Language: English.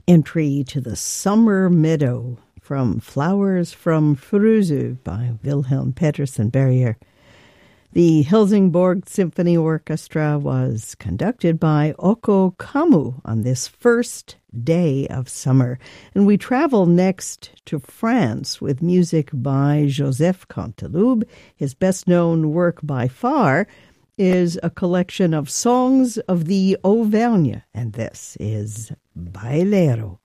Entry to the Summer Meadow from Flowers from Fruzu by Wilhelm Petersen Berrier. The Helsingborg Symphony Orchestra was conducted by Okko Kammu on this first day of summer. And we travel next to France with music by Joseph Canteloube. His best-known work by far is a collection of songs of the Auvergne, and this is Bailero.